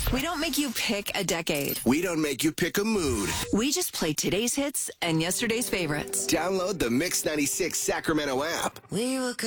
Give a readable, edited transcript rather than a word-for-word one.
We don't make you pick a decade. We don't make you pick a mood. We just play today's hits and yesterday's favorites. Download the Mix 96 Sacramento app. We were